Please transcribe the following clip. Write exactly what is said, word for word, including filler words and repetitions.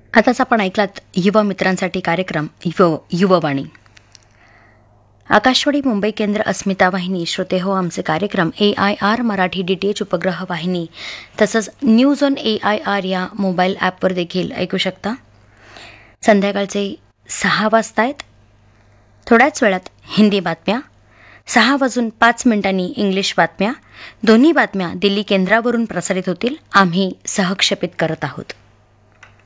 आताच आपण ऐकलात युवा मित्रांसाठी कार्यक्रम युव युववाणी. आकाशवाणी मुंबई केंद्र, अस्मिता वाहिनी. श्रोते हो, आमचे कार्यक्रम ए I R Marathi D T H उपग्रह वाहिनी तसंच news on A I R या मोबाईल ॲपवर देखील ऐकू शकता. संध्याकाळचे सहा वाजता आहेत. थोड्याच वेळात हिंदी बातम्या, सहा वाजून पाच मिनिटांनी इंग्लिश बातम्या. दोन्ही बातम्या दिल्ली केंद्रावरून प्रसारित होतील. आम्ही सहक्षेपित करत आहोत.